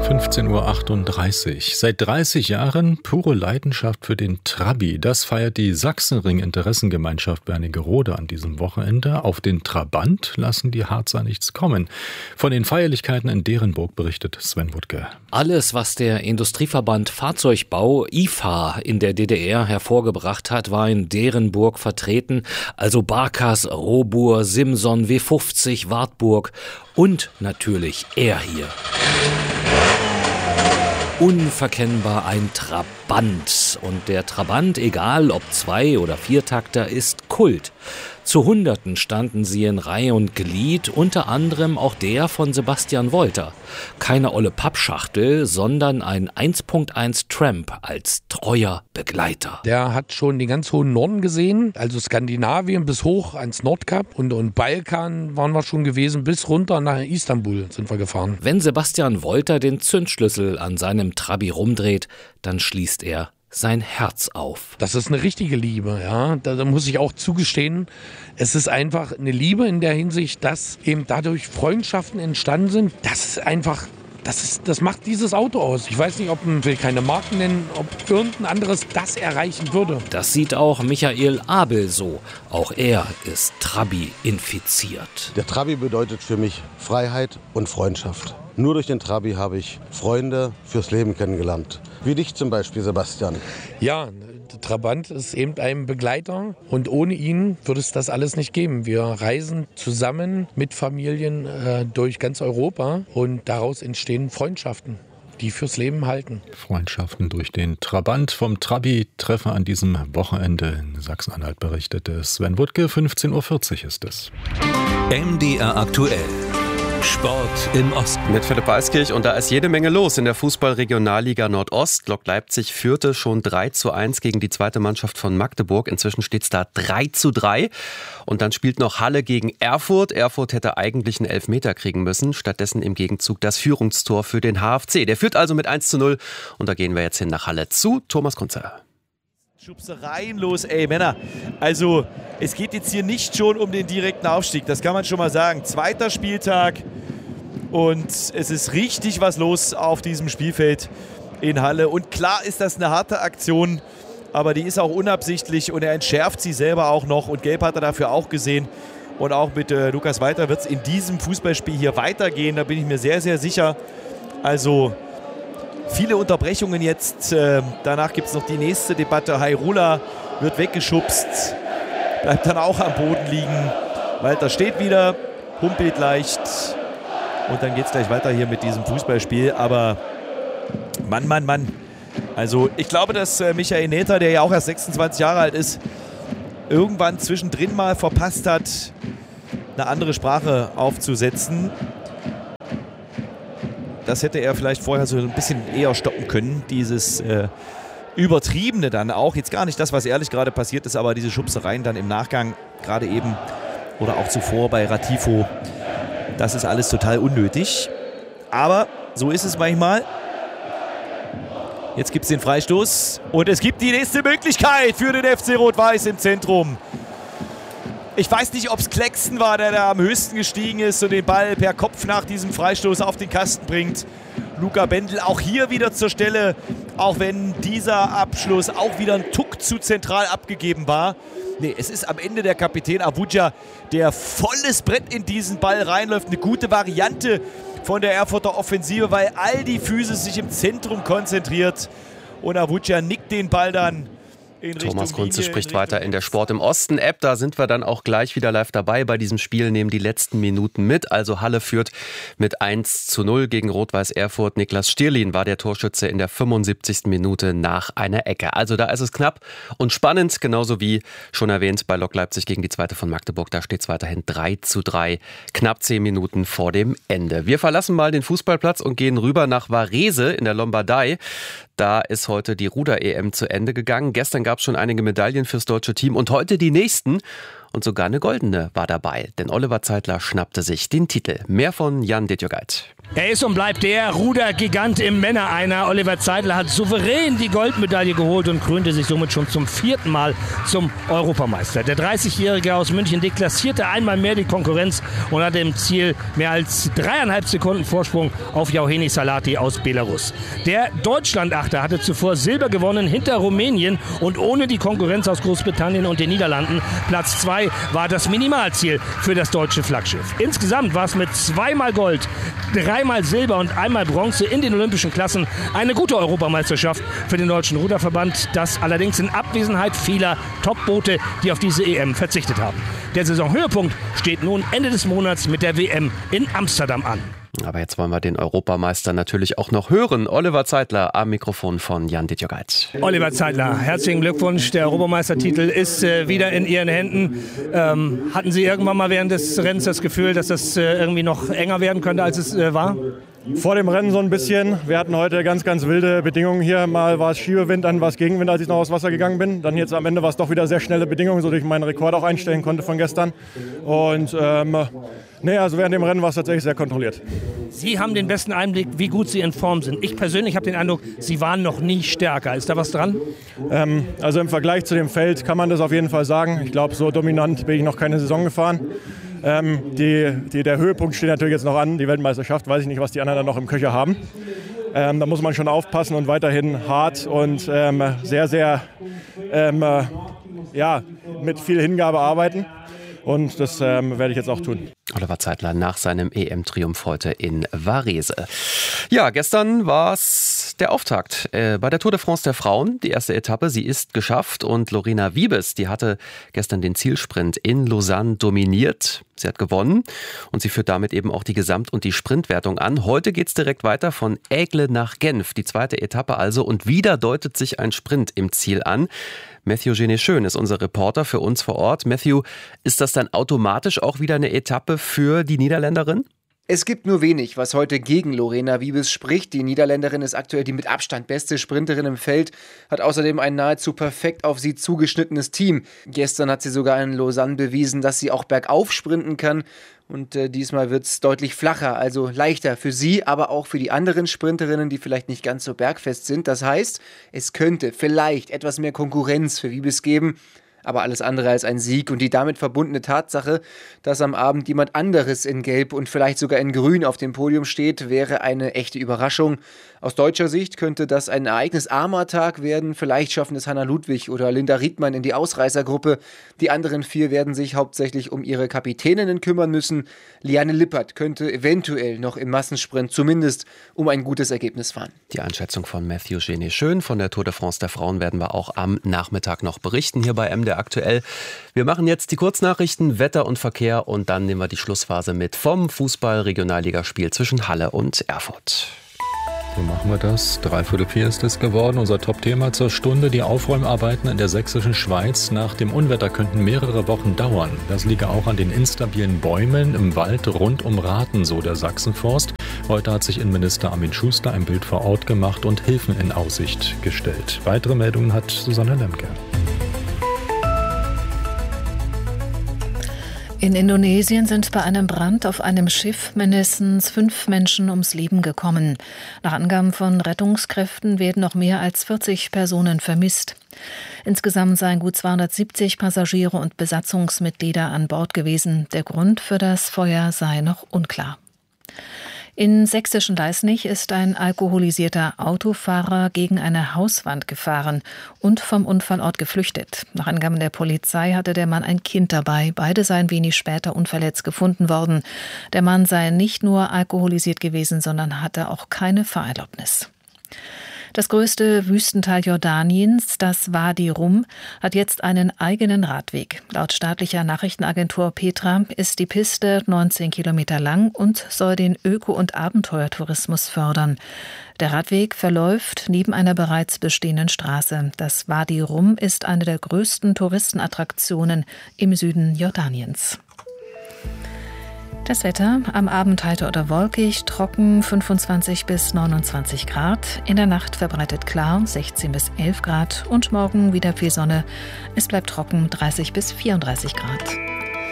15:38 Uhr. Seit 30 Jahren pure Leidenschaft für den Trabi. Das feiert die Sachsenring-Interessengemeinschaft Wernigerode an diesem Wochenende. Auf den Trabant lassen die Harzer nichts kommen. Von den Feierlichkeiten in Derenburg berichtet Sven Wuttke. Alles, was der Industrieverband Fahrzeugbau IFA in der DDR hervorgebracht hat, war in Derenburg vertreten. Also Barkas, Robur, Simson, W50, Wartburg und natürlich er hier. Unverkennbar ein Trabant. Und der Trabant, egal ob 2- oder 4-Takter, ist Kult. Zu Hunderten standen sie in Reihe und Glied, unter anderem auch der von Sebastian Wolter. Keine olle Pappschachtel, sondern ein 1.1 Tramp als treuer Begleiter. Der hat schon den ganz hohen Norden gesehen, also Skandinavien bis hoch ans Nordkap und Balkan waren wir schon gewesen, bis runter nach Istanbul sind wir gefahren. Wenn Sebastian Wolter den Zündschlüssel an seinem Trabi rumdreht, dann schließt er sein Herz auf. Das ist eine richtige Liebe, ja. Da muss ich auch zugestehen, es ist einfach eine Liebe in der Hinsicht, dass eben dadurch Freundschaften entstanden sind. Das ist einfach, das macht dieses Auto aus. Ich weiß nicht, ich will keine Marken nennen, ob irgendein anderes das erreichen würde. Das sieht auch Michael Abel so. Auch er ist Trabi infiziert. Der Trabi bedeutet für mich Freiheit und Freundschaft. Nur durch den Trabi habe ich Freunde fürs Leben kennengelernt. Wie dich zum Beispiel, Sebastian. Ja, der Trabant ist eben ein Begleiter und ohne ihn würde es das alles nicht geben. Wir reisen zusammen mit Familien durch ganz Europa und daraus entstehen Freundschaften, die fürs Leben halten. Freundschaften durch den Trabant. Vom Trabi-Treffen an diesem Wochenende in Sachsen-Anhalt berichtete Sven Wuttke. 15:40 Uhr ist es. MDR aktuell. Sport im Osten. Mit Philipp Weiskirch, und da ist jede Menge los in der Fußball-Regionalliga Nordost. Lok Leipzig führte schon 3:1 gegen die zweite Mannschaft von Magdeburg. Inzwischen steht es da 3:3. Und dann spielt noch Halle gegen Erfurt. Erfurt hätte eigentlich einen Elfmeter kriegen müssen. Stattdessen im Gegenzug das Führungstor für den HFC. Der führt also mit 1:0. Und da gehen wir jetzt hin nach Halle zu Thomas Kunze. Schubsereien los, ey Männer. Also es geht jetzt hier nicht schon um den direkten Aufstieg, das kann man schon mal sagen. 2. Spieltag und es ist richtig was los auf diesem Spielfeld in Halle. Und klar ist das eine harte Aktion, aber die ist auch unabsichtlich und er entschärft sie selber auch noch. Und Gelb hat er dafür auch gesehen. Und auch mit Lukas Walter wird es in diesem Fußballspiel hier weitergehen, da bin ich mir sehr, sehr sicher. Also viele Unterbrechungen jetzt. Danach gibt es noch die nächste Debatte. Hayrula wird weggeschubst. Bleibt dann auch am Boden liegen. Walter steht wieder, humpelt leicht. Und dann geht es gleich weiter hier mit diesem Fußballspiel. Aber Mann. Also ich glaube, dass Michael Nether, der ja auch erst 26 Jahre alt ist, irgendwann zwischendrin mal verpasst hat, eine andere Sprache aufzusetzen. Das hätte er vielleicht vorher so ein bisschen eher stoppen können, dieses Übertriebene dann auch. Jetzt gar nicht das, was ehrlich gerade passiert ist, aber diese Schubsereien dann im Nachgang, gerade eben oder auch zuvor bei Ratifo, das ist alles total unnötig. Aber so ist es manchmal. Jetzt gibt es den Freistoß und es gibt die nächste Möglichkeit für den FC Rot-Weiß im Zentrum. Ich weiß nicht, ob es Klecksten war, der da am höchsten gestiegen ist und den Ball per Kopf nach diesem Freistoß auf den Kasten bringt. Luca Bendel auch hier wieder zur Stelle, auch wenn dieser Abschluss auch wieder ein Tuck zu zentral abgegeben war. Nee, es ist am Ende der Kapitän Avuja, der volles Brett in diesen Ball reinläuft. Eine gute Variante von der Erfurter Offensive, weil all die Physis sich im Zentrum konzentriert. Und Avuja nickt den Ball dann Thomas Kunze spricht weiter in der Sport im Osten App. Da sind wir dann auch gleich wieder live dabei bei diesem Spiel, nehmen die letzten Minuten mit. Also Halle führt mit 1:0 gegen Rot-Weiß Erfurt. Niklas Stierlin war der Torschütze in der 75. Minute nach einer Ecke. Also da ist es knapp und spannend, genauso wie schon erwähnt bei Lok Leipzig gegen die zweite von Magdeburg. Da steht es weiterhin 3:3, knapp 10 Minuten vor dem Ende. Wir verlassen mal den Fußballplatz und gehen rüber nach Varese in der Lombardei. Da ist heute die Ruder-EM zu Ende gegangen. Gestern gab es schon einige Medaillen fürs deutsche Team und heute die nächsten. Und sogar eine goldene war dabei, denn Oliver Zeitler schnappte sich den Titel. Mehr von Jan Detjogait. Er ist und bleibt der Rudergigant im Männereiner. Oliver Zeidler hat souverän die Goldmedaille geholt und krönte sich somit schon zum 4. Mal zum Europameister. Der 30-Jährige aus München deklassierte einmal mehr die Konkurrenz und hatte im Ziel mehr als 3,5 Sekunden Vorsprung auf Jauheni Salati aus Belarus. Der Deutschlandachter hatte zuvor Silber gewonnen hinter Rumänien und ohne die Konkurrenz aus Großbritannien und den Niederlanden. Platz 2 war das Minimalziel für das deutsche Flaggschiff. Insgesamt war es mit 2-mal Gold, 3-mal Silber und 1-mal Bronze in den olympischen Klassen eine gute Europameisterschaft für den Deutschen Ruderverband. Das allerdings in Abwesenheit vieler Top-Boote, die auf diese EM verzichtet haben. Der Saisonhöhepunkt steht nun Ende des Monats mit der WM in Amsterdam an. Aber jetzt wollen wir den Europameister natürlich auch noch hören. Oliver Zeidler am Mikrofon von Jan Dittjogait. Oliver Zeidler, herzlichen Glückwunsch. Der Europameistertitel ist wieder in Ihren Händen. Hatten Sie irgendwann mal während des Rennens das Gefühl, dass das irgendwie noch enger werden könnte, als es war? Vor dem Rennen so ein bisschen. Wir hatten heute ganz, ganz wilde Bedingungen hier. Mal war es Schiebewind, dann war es Gegenwind, als ich noch aufs Wasser gegangen bin. Dann jetzt am Ende war es doch wieder sehr schnelle Bedingungen, sodass ich meinen Rekord auch einstellen konnte von gestern. Und also während dem Rennen war es tatsächlich sehr kontrolliert. Sie haben den besten Einblick, wie gut Sie in Form sind. Ich persönlich habe den Eindruck, Sie waren noch nie stärker. Ist da was dran? Also im Vergleich zu dem Feld kann man das auf jeden Fall sagen. Ich glaube, so dominant bin ich noch keine Saison gefahren. Der Höhepunkt steht natürlich jetzt noch an, die Weltmeisterschaft. Weiß ich nicht, was die anderen dann noch im Köcher haben. Da muss man schon aufpassen und weiterhin hart und sehr, sehr mit viel Hingabe arbeiten. Und das werde ich jetzt auch tun. Oliver Zeidler nach seinem EM-Triumph heute in Varese. Ja, gestern war es der Auftakt bei der Tour de France der Frauen. Die erste Etappe, sie ist geschafft. Und Lorena Wiebes, die hatte gestern den Zielsprint in Lausanne dominiert. Sie hat gewonnen und sie führt damit eben auch die Gesamt- und die Sprintwertung an. Heute geht es direkt weiter von Aigle nach Genf, die zweite Etappe also. Und wieder deutet sich ein Sprint im Ziel an. Matthew Genet-Schön ist unser Reporter für uns vor Ort. Matthew, ist das dann automatisch auch wieder eine Etappe für die Niederländerin? Es gibt nur wenig, was heute gegen Lorena Wiebes spricht. Die Niederländerin ist aktuell die mit Abstand beste Sprinterin im Feld, hat außerdem ein nahezu perfekt auf sie zugeschnittenes Team. Gestern hat sie sogar in Lausanne bewiesen, dass sie auch bergauf sprinten kann. Und diesmal wird es deutlich flacher, also leichter für sie, aber auch für die anderen Sprinterinnen, die vielleicht nicht ganz so bergfest sind. Das heißt, es könnte vielleicht etwas mehr Konkurrenz für Wiebes geben. Aber alles andere als ein Sieg und die damit verbundene Tatsache, dass am Abend jemand anderes in Gelb und vielleicht sogar in Grün auf dem Podium steht, wäre eine echte Überraschung. Aus deutscher Sicht könnte das ein ereignisarmer Tag werden. Vielleicht schaffen es Hanna Ludwig oder Linda Riedmann in die Ausreißergruppe. Die anderen 4 werden sich hauptsächlich um ihre Kapitäninnen kümmern müssen. Liane Lippert könnte eventuell noch im Massensprint zumindest um ein gutes Ergebnis fahren. Die Einschätzung von Matthew Genet-Schön von der Tour de France der Frauen werden wir auch am Nachmittag noch berichten hier bei MDR aktuell. Wir machen jetzt die Kurznachrichten, Wetter und Verkehr und dann nehmen wir die Schlussphase mit vom Fußball-Regionalligaspiel zwischen Halle und Erfurt. So machen wir das. 3:45 ist es geworden. Unser Top-Thema zur Stunde. Die Aufräumarbeiten in der sächsischen Schweiz nach dem Unwetter könnten mehrere Wochen dauern. Das liege auch an den instabilen Bäumen im Wald rund um Rathen, so der Sachsenforst. Heute hat sich Innenminister Armin Schuster ein Bild vor Ort gemacht und Hilfen in Aussicht gestellt. Weitere Meldungen hat Susanne Lemke. In Indonesien sind bei einem Brand auf einem Schiff mindestens 5 Menschen ums Leben gekommen. Nach Angaben von Rettungskräften werden noch mehr als 40 Personen vermisst. Insgesamt seien gut 270 Passagiere und Besatzungsmitglieder an Bord gewesen. Der Grund für das Feuer sei noch unklar. In sächsischen Leisnig ist ein alkoholisierter Autofahrer gegen eine Hauswand gefahren und vom Unfallort geflüchtet. Nach Angaben der Polizei hatte der Mann ein Kind dabei. Beide seien wenig später unverletzt gefunden worden. Der Mann sei nicht nur alkoholisiert gewesen, sondern hatte auch keine Fahrerlaubnis. Das größte Wüstental Jordaniens, das Wadi Rum, hat jetzt einen eigenen Radweg. Laut staatlicher Nachrichtenagentur Petra ist die Piste 19 Kilometer lang und soll den Öko- und Abenteuertourismus fördern. Der Radweg verläuft neben einer bereits bestehenden Straße. Das Wadi Rum ist eine der größten Touristenattraktionen im Süden Jordaniens. Das Wetter, am Abend heiter oder wolkig, trocken 25 bis 29 Grad, in der Nacht verbreitet klar 16 bis 11 Grad und morgen wieder viel Sonne. Es bleibt trocken 30 bis 34 Grad.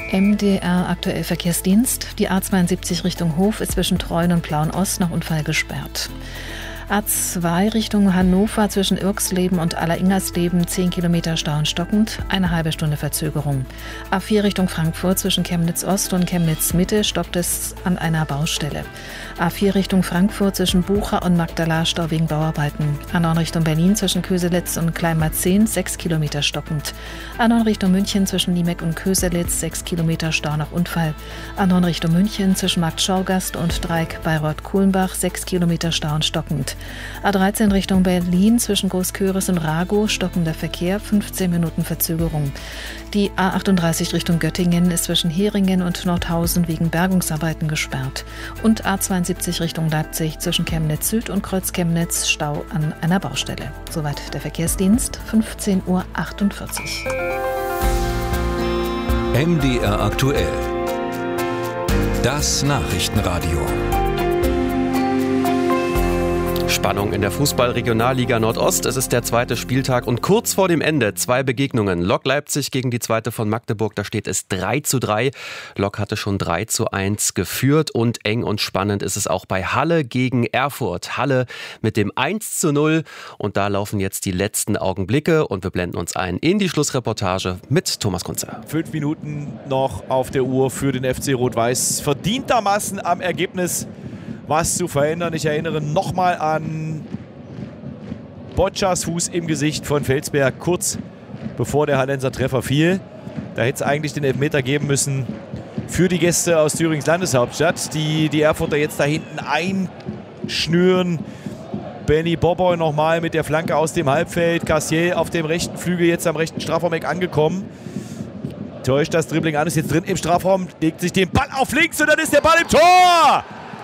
MDR aktuell Verkehrsdienst. Die A72 Richtung Hof ist zwischen Treuen und Plauen-Ost nach Unfall gesperrt. A2 Richtung Hannover zwischen Irksleben und Aller-Ingersleben 10 Kilometer Stau und stockend, eine halbe Stunde Verzögerung. A4 Richtung Frankfurt zwischen Chemnitz Ost und Chemnitz Mitte stockt es an einer Baustelle. A4 Richtung Frankfurt zwischen Bucha und Magdala Stau wegen Bauarbeiten. A9 Richtung Berlin zwischen Köselitz und Kleinmarzehn 6 Kilometer stockend. A9 Richtung München zwischen Niemeck und Köselitz 6 Kilometer Stau nach Unfall. A9 Richtung München zwischen Marktschaugasst und Dreieck Bayreuth-Kuhlenbach 6 Kilometer Stau und stockend. A13 Richtung Berlin zwischen Großköris und Ragow stockender Verkehr, 15 Minuten Verzögerung. Die A38 Richtung Göttingen ist zwischen Heringen und Nordhausen wegen Bergungsarbeiten gesperrt. Und A72 Richtung Leipzig zwischen Chemnitz Süd und Kreuz-Chemnitz Stau an einer Baustelle. Soweit der Verkehrsdienst, 15:48 Uhr. MDR aktuell. Das Nachrichtenradio. Spannung in der Fußball-Regionalliga Nordost. Es ist der zweite Spieltag und kurz vor dem Ende 2 Begegnungen. Lok Leipzig gegen die zweite von Magdeburg, da steht es 3:3. Lok hatte schon 3:1 geführt und eng und spannend ist es auch bei Halle gegen Erfurt. Halle mit dem 1:0 und da laufen jetzt die letzten Augenblicke und wir blenden uns ein in die Schlussreportage mit Thomas Kunze. 5 Minuten noch auf der Uhr für den FC Rot-Weiß. Verdientermaßen am Ergebnis was zu verändern. Ich erinnere nochmal an Boccias Fuß im Gesicht von Felsberg, kurz bevor der Hallenser Treffer fiel. Da hätte es eigentlich den Elfmeter geben müssen für die Gäste aus Thürings Landeshauptstadt, die Erfurter jetzt da hinten einschnüren. Benny Boboy nochmal mit der Flanke aus dem Halbfeld. Cassier auf dem rechten Flügel, jetzt am rechten Strafraumeck angekommen. Täuscht das Dribbling an, ist jetzt drin im Strafraum, legt sich den Ball auf links und dann ist der Ball im Tor!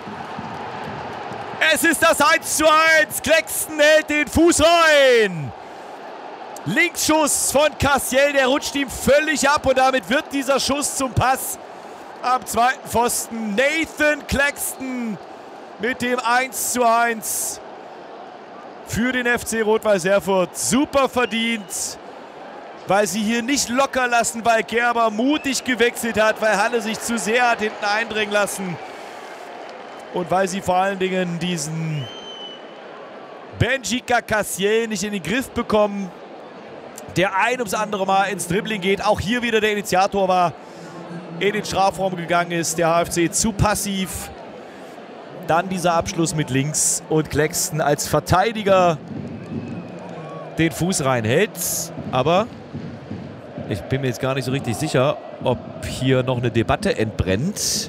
Es ist das 1:1. Klecksten hält den Fuß rein. Linksschuss von Cassiel, der rutscht ihm völlig ab und damit wird dieser Schuss zum Pass am zweiten Pfosten. Nathan Klecksten mit dem 1:1 für den FC Rot-Weiß Erfurt. Super verdient, weil sie hier nicht locker lassen, weil Gerber mutig gewechselt hat, weil Halle sich zu sehr hat hinten eindringen lassen. Und weil sie vor allen Dingen diesen Benjika Cassiel nicht in den Griff bekommen, der ein ums andere Mal ins Dribbling geht, auch hier wieder der Initiator war, in den Strafraum gegangen ist, der HFC zu passiv. Dann dieser Abschluss mit links und Klecksten als Verteidiger den Fuß reinhält. Aber ich bin mir jetzt gar nicht so richtig sicher, ob hier noch eine Debatte entbrennt.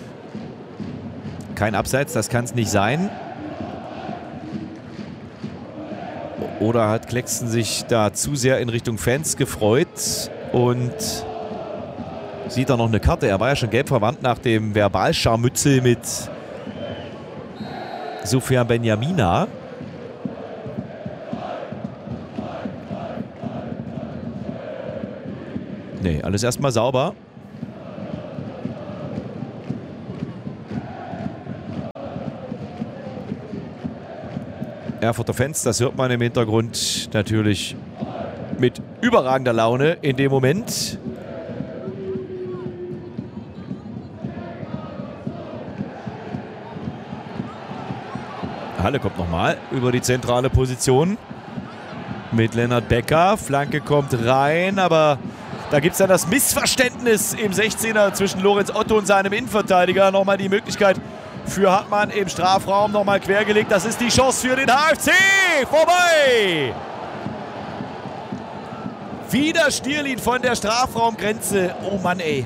Kein Abseits, das kann es nicht sein. Oder hat Klecksten sich da zu sehr in Richtung Fans gefreut und sieht da noch eine Karte. Er war ja schon gelb verwandt nach dem Verbalscharmützel mit Sofyan Benjamina. Nee, alles erstmal sauber. Erfurter Fans, das hört man im Hintergrund natürlich mit überragender Laune in dem Moment. Halle kommt nochmal über die zentrale Position mit Lennart Becker. Flanke kommt rein, aber da gibt es dann das Missverständnis im 16er zwischen Lorenz Otto und seinem Innenverteidiger. Nochmal die Möglichkeit für Hartmann im Strafraum, nochmal quergelegt. Das ist die Chance für den HFC. Vorbei! Wieder Stierlin von der Strafraumgrenze. Oh Mann, ey.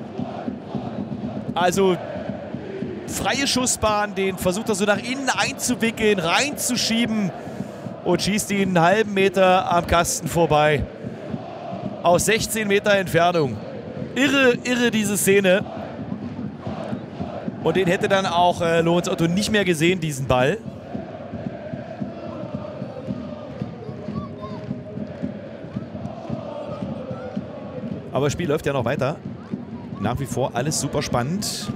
Also freie Schussbahn, den versucht er so nach innen einzuwickeln, reinzuschieben und schießt ihn einen halben Meter am Kasten vorbei. Aus 16 Meter Entfernung. Irre diese Szene. Und den hätte dann auch Lorenz Otto nicht mehr gesehen, diesen Ball. Aber das Spiel läuft ja noch weiter. Nach wie vor alles super spannend.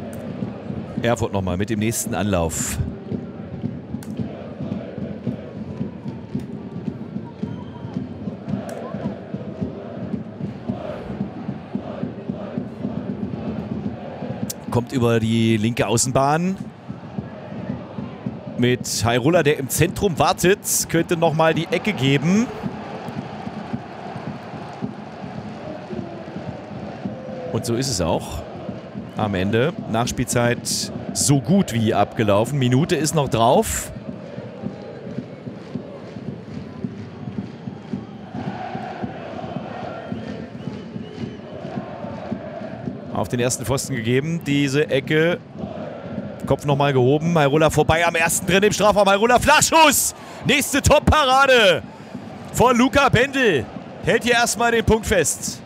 Erfurt nochmal mit dem nächsten Anlauf. kommt über die linke Außenbahn mit Hairola, der im Zentrum wartet. Könnte nochmal die Ecke geben. Und so ist es auch. Am Ende, Nachspielzeit so gut wie abgelaufen. Minute ist noch drauf. Auf den ersten Pfosten gegeben. Diese Ecke. Kopf nochmal gehoben. Hairola vorbei am ersten drin im Strafraum. Hairola, Flachschuss. Nächste Top-Parade von Luca Bendel. Hält hier erstmal den Punkt fest.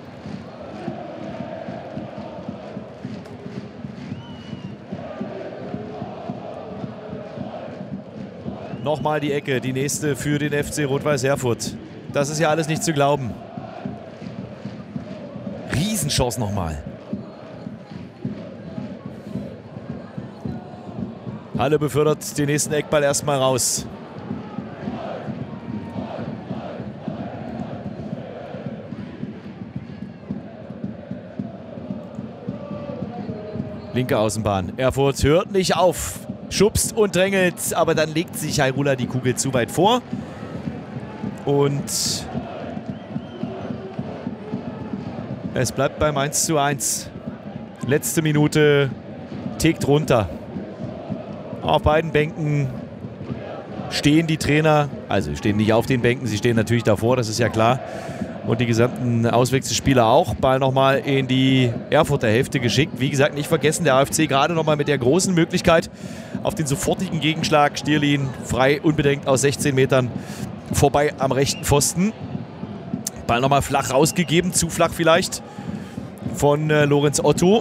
Nochmal die Ecke. Die nächste für den FC Rot-Weiß Erfurt. Das ist ja alles nicht zu glauben. Riesenchance nochmal. Halle befördert den nächsten Eckball erstmal raus. Linke Außenbahn. Erfurt hört nicht auf. Schubst und drängelt, aber dann legt sich Hairola die Kugel zu weit vor. Und es bleibt beim 1:1. Letzte Minute tickt runter. Auf beiden Bänken stehen die Trainer, also stehen nicht auf den Bänken, sie stehen natürlich davor, das ist ja klar. Und die gesamten Auswechselspieler auch. Ball nochmal in die Erfurter Hälfte geschickt. Wie gesagt, nicht vergessen, der AFC gerade nochmal mit der großen Möglichkeit auf den sofortigen Gegenschlag. Stierlin frei, unbedingt aus 16 Metern vorbei am rechten Pfosten. Ball nochmal flach rausgegeben, zu flach vielleicht, von Lorenz Otto.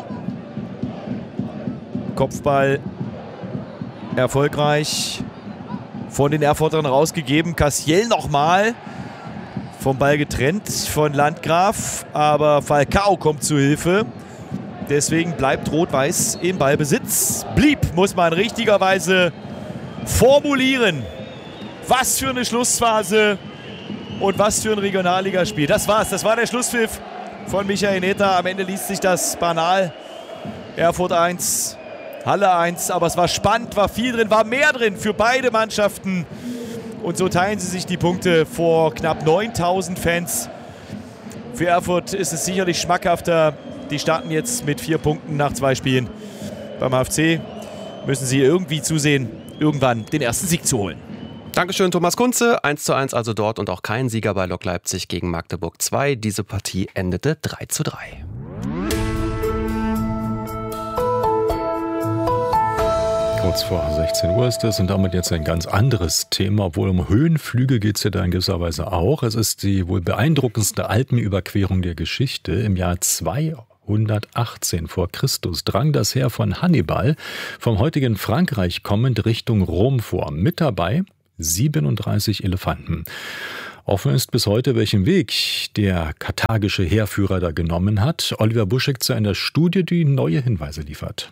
Kopfball erfolgreich von den Erfurtern rausgegeben. Cassiel nochmal vom Ball getrennt von Landgraf, aber Falcao kommt zu Hilfe. Deswegen bleibt Rot-Weiß im Ballbesitz. Blieb, muss man richtigerweise formulieren. Was für eine Schlussphase und was für ein Regionalligaspiel. Das war's, das war der Schlusspfiff von Michael Netter. Am Ende liest sich das banal. Erfurt 1, Halle 1, aber es war spannend, war viel drin, war mehr drin für beide Mannschaften. Und so teilen sie sich die Punkte vor knapp 9000 Fans. Für Erfurt ist es sicherlich schmackhafter. Die starten jetzt mit 4 Punkten nach 2 Spielen. Beim HFC müssen sie irgendwie zusehen, irgendwann den ersten Sieg zu holen. Dankeschön, Thomas Kunze. 1:1 also dort und auch kein Sieger bei Lok Leipzig gegen Magdeburg 2. Diese Partie endete 3:3. Kurz vor 16 Uhr ist es und damit jetzt ein ganz anderes Thema, obwohl um Höhenflüge geht es ja da in gewisser Weise auch. Es ist die wohl beeindruckendste Alpenüberquerung der Geschichte. Im Jahr 218 vor Christus drang das Heer von Hannibal vom heutigen Frankreich kommend Richtung Rom vor. Mit dabei 37 Elefanten. Offen ist bis heute, welchen Weg der karthagische Heerführer da genommen hat. Oliver Buschek zu einer Studie, die neue Hinweise liefert.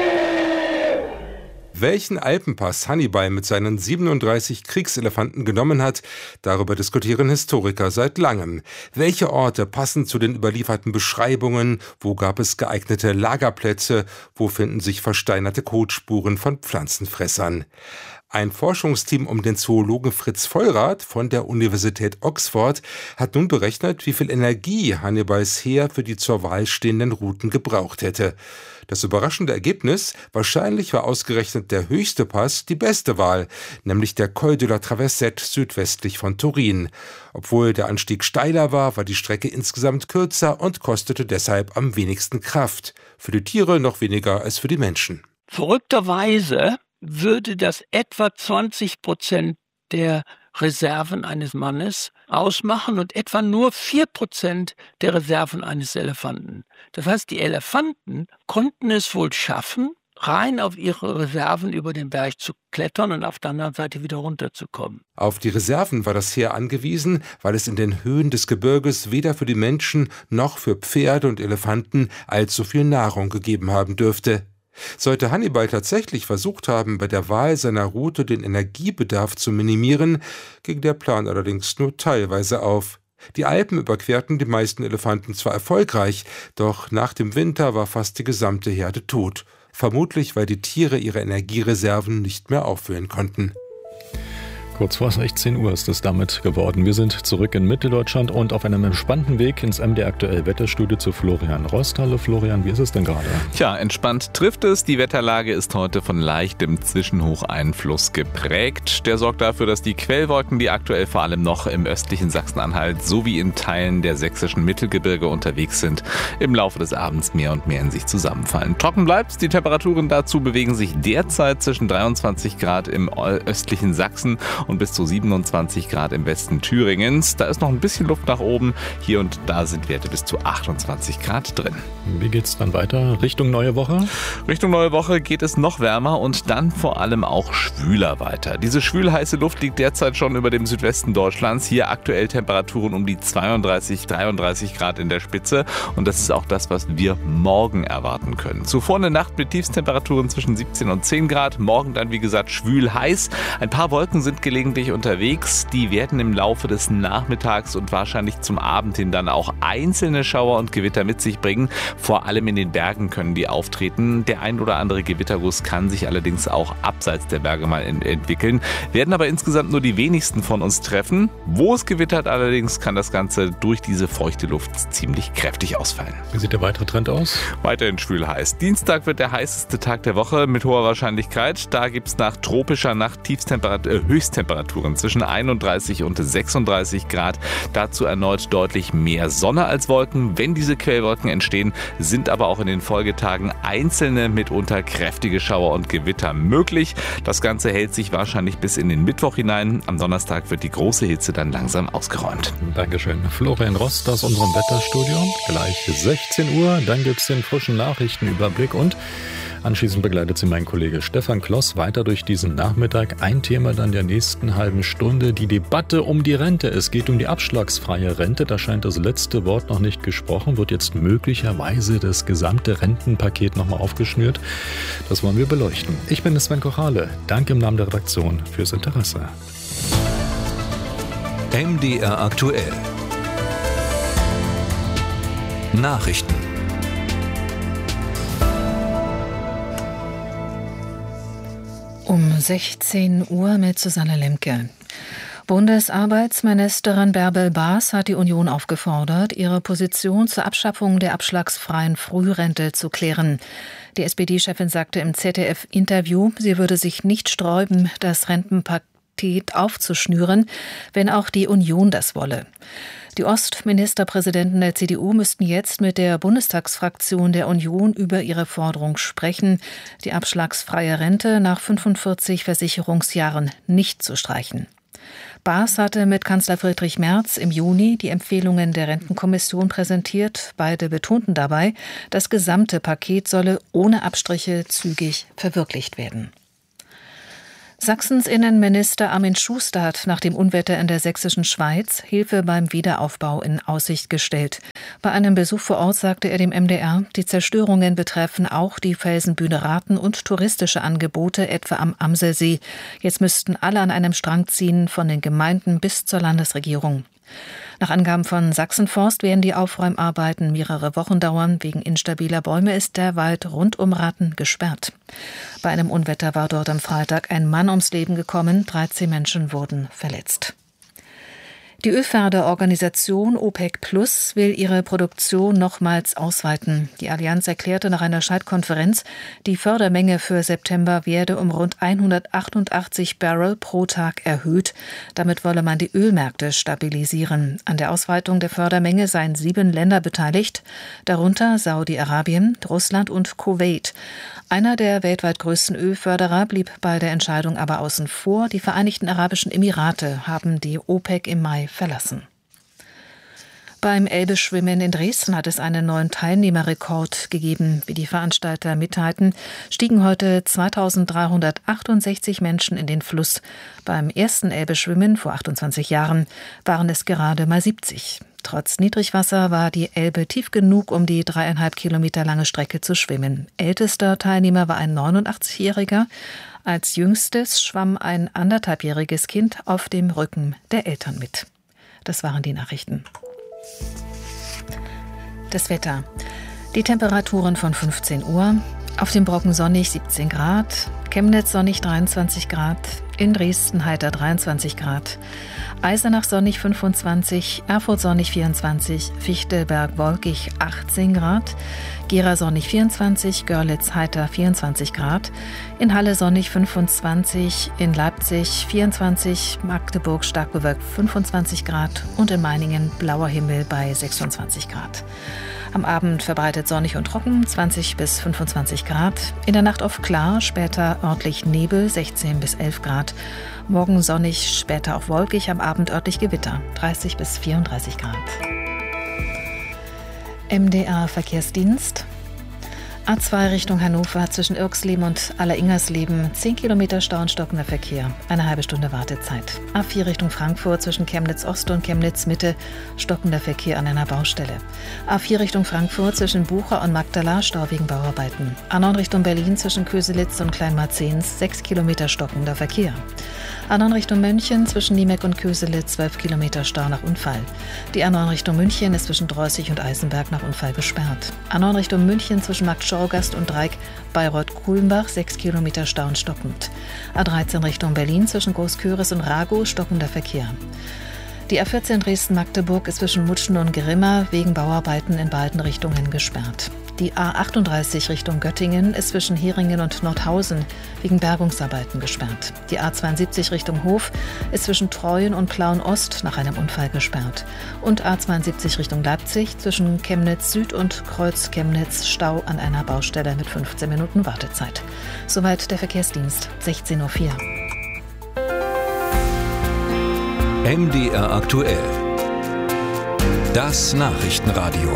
Welchen Alpenpass Hannibal mit seinen 37 Kriegselefanten genommen hat, darüber diskutieren Historiker seit langem. Welche Orte passen zu den überlieferten Beschreibungen? Wo gab es geeignete Lagerplätze? Wo finden sich versteinerte Kotspuren von Pflanzenfressern? Ein Forschungsteam um den Zoologen Fritz Vollrath von der Universität Oxford hat nun berechnet, wie viel Energie Hannibals Heer für die zur Wahl stehenden Routen gebraucht hätte. Das überraschende Ergebnis: wahrscheinlich war ausgerechnet der höchste Pass die beste Wahl, nämlich der Col de la Traversette südwestlich von Turin. Obwohl der Anstieg steiler war, war die Strecke insgesamt kürzer und kostete deshalb am wenigsten Kraft. Für die Tiere noch weniger als für die Menschen. Verrückterweise würde das etwa 20% der Reserven eines Mannes ausmachen und etwa nur 4% der Reserven eines Elefanten. Das heißt, die Elefanten konnten es wohl schaffen, rein auf ihre Reserven über den Berg zu klettern und auf der anderen Seite wieder runterzukommen. Auf die Reserven war das Heer angewiesen, weil es in den Höhen des Gebirges weder für die Menschen noch für Pferde und Elefanten allzu viel Nahrung gegeben haben dürfte. Sollte Hannibal tatsächlich versucht haben, bei der Wahl seiner Route den Energiebedarf zu minimieren, ging der Plan allerdings nur teilweise auf. Die Alpen überquerten die meisten Elefanten zwar erfolgreich, doch nach dem Winter war fast die gesamte Herde tot. vermutlich weil die Tiere ihre Energiereserven nicht mehr auffüllen konnten. Kurz vor 16 Uhr ist es damit geworden. Wir sind zurück in Mitteldeutschland und auf einem entspannten Weg ins MDR Aktuell Wetterstudio zu Florian Rost. Hallo Florian, wie ist es denn gerade? Tja, entspannt trifft es. Die Wetterlage ist heute von leichtem Zwischenhocheinfluss geprägt. Der sorgt dafür, dass die Quellwolken, die aktuell vor allem noch im östlichen Sachsen-Anhalt sowie in Teilen der sächsischen Mittelgebirge unterwegs sind, im Laufe des Abends mehr und mehr in sich zusammenfallen. Trocken bleibt's. Die Temperaturen dazu bewegen sich derzeit zwischen 23 Grad im östlichen Sachsen und bis zu 27 Grad im Westen Thüringens. Da ist noch ein bisschen Luft nach oben. Hier und da sind Werte bis zu 28 Grad drin. Wie geht's dann weiter? Richtung neue Woche? Richtung neue Woche geht es noch wärmer und dann vor allem auch schwüler weiter. Diese schwül-heiße Luft liegt derzeit schon über dem Südwesten Deutschlands. Hier aktuell Temperaturen um die 32, 33 Grad in der Spitze. Und das ist auch das, was wir morgen erwarten können. Zuvor eine Nacht mit Tiefstemperaturen zwischen 17 und 10 Grad. Morgen dann, wie gesagt, schwül-heiß. Ein paar Wolken sind gelegentlich unterwegs. Die werden im Laufe des Nachmittags und wahrscheinlich zum Abend hin dann auch einzelne Schauer und Gewitter mit sich bringen. Vor allem in den Bergen können die auftreten. Der ein oder andere Gewitterguss kann sich allerdings auch abseits der Berge mal entwickeln. Werden aber insgesamt nur die wenigsten von uns treffen. Wo es gewittert allerdings, kann das Ganze durch diese feuchte Luft ziemlich kräftig ausfallen. Wie sieht der weitere Trend aus? Weiterhin schwül heiß. Dienstag wird der heißeste Tag der Woche mit hoher Wahrscheinlichkeit. Da gibt es nach tropischer Nacht Höchsttemperaturen zwischen 31 und 36 Grad. Dazu erneut deutlich mehr Sonne als Wolken. Wenn diese Quellwolken entstehen, sind aber auch in den Folgetagen einzelne, mitunter kräftige Schauer und Gewitter möglich. Das Ganze hält sich wahrscheinlich bis in den Mittwoch hinein. Am Donnerstag wird die große Hitze dann langsam ausgeräumt. Dankeschön. Florian Rost aus unserem Wetterstudio. Gleich 16 Uhr, dann gibt es den frischen Nachrichtenüberblick und anschließend begleitet Sie mein Kollege Stefan Kloss weiter durch diesen Nachmittag. Ein Thema dann der nächsten halben Stunde, die Debatte um die Rente. Es geht um die abschlagsfreie Rente. Da scheint das letzte Wort noch nicht gesprochen. Wird jetzt möglicherweise das gesamte Rentenpaket nochmal aufgeschnürt? Das wollen wir beleuchten. Ich bin Sven Kochale. Danke im Namen der Redaktion fürs Interesse. MDR aktuell. Nachrichten. Um 16 Uhr mit Susanne Lemke. Bundesarbeitsministerin Bärbel Baas hat die Union aufgefordert, ihre Position zur Abschaffung der abschlagsfreien Frührente zu klären. Die SPD-Chefin sagte im ZDF-Interview, sie würde sich nicht sträuben, das Rentenpaket aufzuschnüren, wenn auch die Union das wolle. Die Ostministerpräsidenten der CDU müssten jetzt mit der Bundestagsfraktion der Union über ihre Forderung sprechen, die abschlagsfreie Rente nach 45 Versicherungsjahren nicht zu streichen. Baas hatte mit Kanzler Friedrich Merz im Juni die Empfehlungen der Rentenkommission präsentiert. Beide betonten dabei, das gesamte Paket solle ohne Abstriche zügig verwirklicht werden. Sachsens Innenminister Armin Schuster hat nach dem Unwetter in der sächsischen Schweiz Hilfe beim Wiederaufbau in Aussicht gestellt. Bei einem Besuch vor Ort sagte er dem MDR, die Zerstörungen betreffen auch die Felsenbühne Raten und touristische Angebote, etwa am Amselsee. Jetzt müssten alle an einem Strang ziehen, von den Gemeinden bis zur Landesregierung. Nach Angaben von Sachsenforst werden die Aufräumarbeiten mehrere Wochen dauern. Wegen instabiler Bäume ist der Wald rund um Raten gesperrt. Bei einem Unwetter war dort am Freitag ein Mann ums Leben gekommen, 13 Menschen wurden verletzt. Die Ölförderorganisation OPEC Plus will ihre Produktion nochmals ausweiten. Die Allianz erklärte nach einer Schaltkonferenz, die Fördermenge für September werde um rund 188 Barrel pro Tag erhöht. Damit wolle man die Ölmärkte stabilisieren. An der Ausweitung der Fördermenge seien 7 Länder beteiligt, darunter Saudi-Arabien, Russland und Kuwait. Einer der weltweit größten Ölförderer blieb bei der Entscheidung aber außen vor. Die Vereinigten Arabischen Emirate haben die OPEC im Mai verlassen. Beim Elbe-Schwimmen in Dresden hat es einen neuen Teilnehmerrekord gegeben. Wie die Veranstalter mitteilten, stiegen heute 2368 Menschen in den Fluss. Beim ersten Elbe-Schwimmen vor 28 Jahren waren es gerade mal 70. Trotz Niedrigwasser war die Elbe tief genug, um die 3,5 Kilometer lange Strecke zu schwimmen. Ältester Teilnehmer war ein 89-Jähriger. Als jüngstes schwamm ein 1,5-jähriges Kind auf dem Rücken der Eltern mit. Das waren die Nachrichten. Das Wetter. Die Temperaturen von 15 Uhr. Auf dem Brocken sonnig 17 Grad, Chemnitz sonnig 23 Grad, in Dresden heiter 23 Grad, Eisenach sonnig 25, Erfurt sonnig 24, Fichtelberg wolkig 18 Grad, Gera sonnig 24, Görlitz heiter 24 Grad, in Halle sonnig 25, in Leipzig 24, Magdeburg stark bewölkt 25 Grad und in Meiningen blauer Himmel bei 26 Grad. Am Abend verbreitet sonnig und trocken, 20 bis 25 Grad. In der Nacht oft klar, später örtlich Nebel, 16 bis 11 Grad. Morgen sonnig, später auch wolkig, am Abend örtlich Gewitter, 30 bis 34 Grad. MDR Verkehrsdienst. A2 Richtung Hannover zwischen Irxleben und Alleringersleben 10 Kilometer Stau und stockender Verkehr, eine halbe Stunde Wartezeit. A4 Richtung Frankfurt zwischen Chemnitz Ost und Chemnitz Mitte stockender Verkehr an einer Baustelle. A4 Richtung Frankfurt zwischen Bucher und Magdala Stau wegen Bauarbeiten. A9 Richtung Berlin zwischen Köselitz und Kleinmarzens 6 Kilometer stockender Verkehr. A9 Richtung München zwischen Niemek und Köselitz 12 Kilometer Stau nach Unfall. Die A9 Richtung München ist zwischen Dreußig und Eisenberg nach Unfall gesperrt. A9 Richtung München zwischen Marktschorgast und Dreieck Bayreuth-Kulmbach 6 Kilometer Stau und stockend. A13 Richtung Berlin zwischen Großköris und Ragow stockender Verkehr. Die A14 Dresden-Magdeburg ist zwischen Mutschen und Grimma wegen Bauarbeiten in beiden Richtungen gesperrt. Die A38 Richtung Göttingen ist zwischen Heringen und Nordhausen wegen Bergungsarbeiten gesperrt. Die A72 Richtung Hof ist zwischen Treuen und Plauen-Ost nach einem Unfall gesperrt. Und A72 Richtung Leipzig zwischen Chemnitz Süd und Kreuz Chemnitz Stau an einer Baustelle mit 15 Minuten Wartezeit. Soweit der Verkehrsdienst, 16:04 Uhr. MDR aktuell. Das Nachrichtenradio.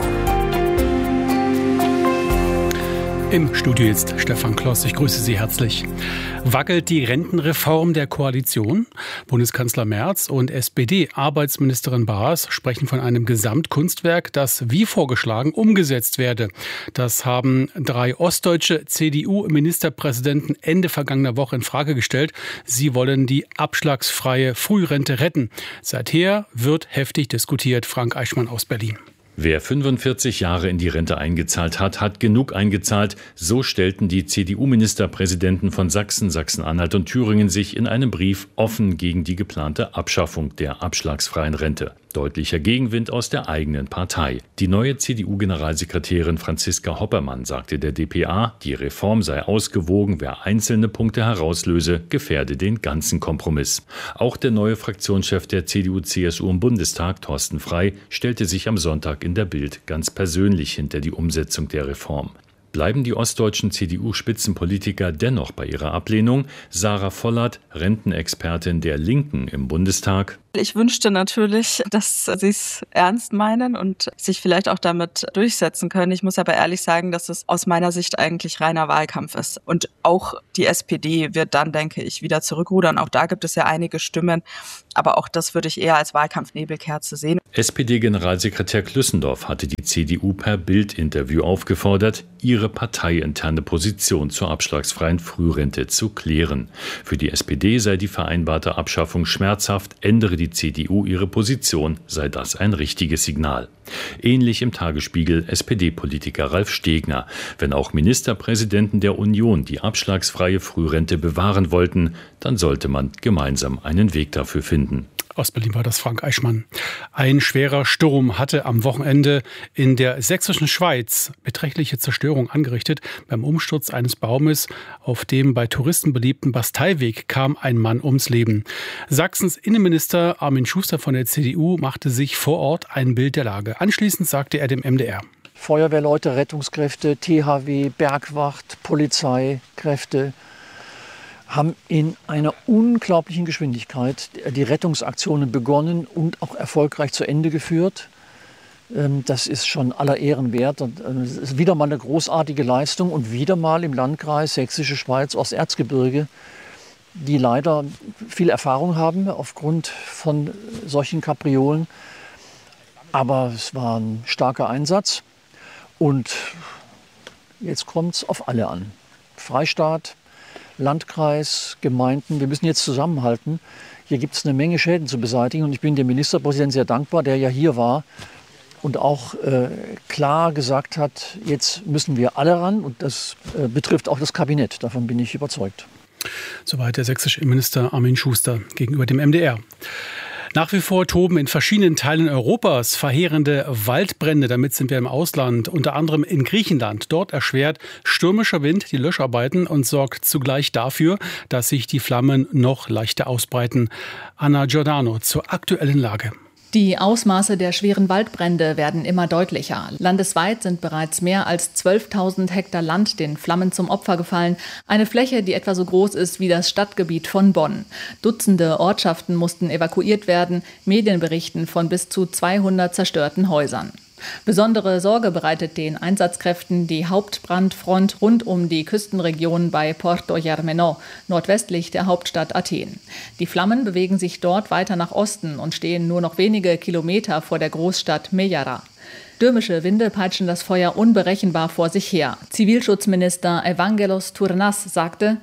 Im Studio jetzt Stefan Kloss. Ich grüße Sie herzlich. Wackelt die Rentenreform der Koalition? Bundeskanzler Merz und SPD-Arbeitsministerin Baas sprechen von einem Gesamtkunstwerk, das wie vorgeschlagen umgesetzt werde. Das haben 3 ostdeutsche CDU-Ministerpräsidenten Ende vergangener Woche in Frage gestellt. Sie wollen die abschlagsfreie Frührente retten. Seither wird heftig diskutiert. Frank Eichmann aus Berlin. Wer 45 Jahre in die Rente eingezahlt hat, hat genug eingezahlt. So stellten die CDU-Ministerpräsidenten von Sachsen, Sachsen-Anhalt und Thüringen sich in einem Brief offen gegen die geplante Abschaffung der abschlagsfreien Rente. Deutlicher Gegenwind aus der eigenen Partei. Die neue CDU-Generalsekretärin Franziska Hoppermann sagte der dpa, die Reform sei ausgewogen, wer einzelne Punkte herauslöse, gefährde den ganzen Kompromiss. Auch der neue Fraktionschef der CDU-CSU im Bundestag, Thorsten Frey, stellte sich am Sonntag in der Bild ganz persönlich hinter die Umsetzung der Reform. Bleiben die ostdeutschen CDU-Spitzenpolitiker dennoch bei ihrer Ablehnung? Sarah Vollert, Rentenexpertin der Linken im Bundestag. Ich wünschte natürlich, dass sie es ernst meinen und sich vielleicht auch damit durchsetzen können. Ich muss aber ehrlich sagen, dass es aus meiner Sicht eigentlich reiner Wahlkampf ist. Und auch die SPD wird dann, denke ich, wieder zurückrudern. Auch da gibt es ja einige Stimmen. Aber auch das würde ich eher als Wahlkampfnebelkerze sehen. SPD-Generalsekretär Klüssendorf hatte die CDU per Bild-Interview aufgefordert, ihre parteiinterne Position zur abschlagsfreien Frührente zu klären. Für die SPD sei die vereinbarte Abschaffung schmerzhaft, ändere die CDU ihre Position, sei das ein richtiges Signal. Ähnlich im Tagesspiegel SPD-Politiker Ralf Stegner. Wenn auch Ministerpräsidenten der Union die abschlagsfreie Frührente bewahren wollten, dann sollte man gemeinsam einen Weg dafür finden. Aus Berlin war das Frank Eichmann. Ein schwerer Sturm hatte am Wochenende in der sächsischen Schweiz beträchtliche Zerstörung angerichtet. Beim Umsturz eines Baumes auf dem bei Touristen beliebten Basteiweg kam ein Mann ums Leben. Sachsens Innenminister Armin Schuster von der CDU machte sich vor Ort ein Bild der Lage. Anschließend sagte er dem MDR: Feuerwehrleute, Rettungskräfte, THW, Bergwacht, Polizeikräfte haben in einer unglaublichen Geschwindigkeit die Rettungsaktionen begonnen und auch erfolgreich zu Ende geführt. Das ist schon aller Ehren wert. Es ist wieder mal eine großartige Leistung und wieder mal im Landkreis Sächsische Schweiz, Osterzgebirge, die leider viel Erfahrung haben aufgrund von solchen Kapriolen. Aber es war ein starker Einsatz und jetzt kommt es auf alle an. Freistaat, Landkreis, Gemeinden, wir müssen jetzt zusammenhalten. Hier gibt es eine Menge Schäden zu beseitigen und ich bin dem Ministerpräsidenten sehr dankbar, der ja hier war und auch klar gesagt hat, jetzt müssen wir alle ran und das betrifft auch das Kabinett. Davon bin ich überzeugt. Soweit der sächsische Innenminister Armin Schuster gegenüber dem MDR. Nach wie vor toben in verschiedenen Teilen Europas verheerende Waldbrände. Damit sind wir im Ausland, unter anderem in Griechenland. Dort erschwert stürmischer Wind die Löscharbeiten und sorgt zugleich dafür, dass sich die Flammen noch leichter ausbreiten. Anna Giordano zur aktuellen Lage. Die Ausmaße der schweren Waldbrände werden immer deutlicher. Landesweit sind bereits mehr als 12.000 Hektar Land den Flammen zum Opfer gefallen. Eine Fläche, die etwa so groß ist wie das Stadtgebiet von Bonn. Dutzende Ortschaften mussten evakuiert werden. Medien berichten von bis zu 200 zerstörten Häusern. Besondere Sorge bereitet den Einsatzkräften die Hauptbrandfront rund um die Küstenregion bei Porto Germano, nordwestlich der Hauptstadt Athen. Die Flammen bewegen sich dort weiter nach Osten und stehen nur noch wenige Kilometer vor der Großstadt Mejara. Stürmische Winde peitschen das Feuer unberechenbar vor sich her. Zivilschutzminister Evangelos Tournas sagte: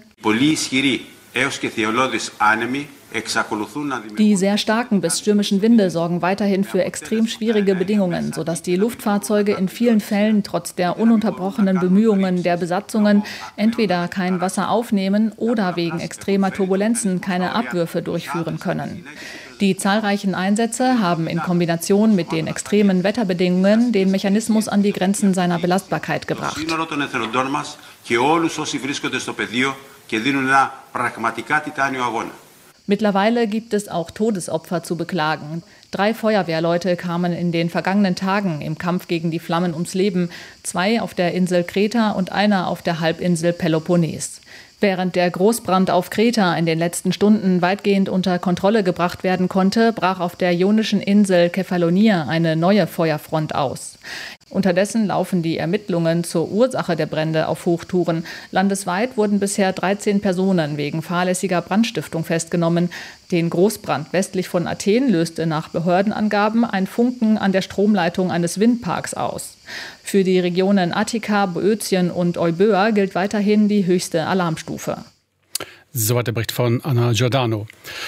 Die sehr starken bis stürmischen Winde sorgen weiterhin für extrem schwierige Bedingungen, sodass die Luftfahrzeuge in vielen Fällen trotz der ununterbrochenen Bemühungen der Besatzungen entweder kein Wasser aufnehmen oder wegen extremer Turbulenzen keine Abwürfe durchführen können. Die zahlreichen Einsätze haben in Kombination mit den extremen Wetterbedingungen den Mechanismus an die Grenzen seiner Belastbarkeit gebracht. Mittlerweile gibt es auch Todesopfer zu beklagen. 3 Feuerwehrleute kamen in den vergangenen Tagen im Kampf gegen die Flammen ums Leben, 2 auf der Insel Kreta und einer auf der Halbinsel Peloponnes. Während der Großbrand auf Kreta in den letzten Stunden weitgehend unter Kontrolle gebracht werden konnte, brach auf der ionischen Insel Kefalonia eine neue Feuerfront aus. Unterdessen laufen die Ermittlungen zur Ursache der Brände auf Hochtouren. Landesweit wurden bisher 13 Personen wegen fahrlässiger Brandstiftung festgenommen. Den Großbrand westlich von Athen löste nach Behördenangaben ein Funken an der Stromleitung eines Windparks aus. Für die Regionen Attika, Boötien und Euböa gilt weiterhin die höchste Alarmstufe. Soweit der Bericht von Anna Giordano.